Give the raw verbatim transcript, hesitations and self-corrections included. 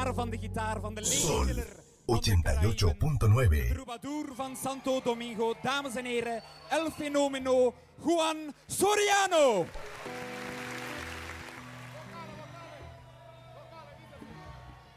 Pilar van de gitaar, van de Sol leedkiller. ochenta y ocho punto nueve. Troubadour van Santo Domingo. Dames en heren, El Fenomeno, Juan Soriano.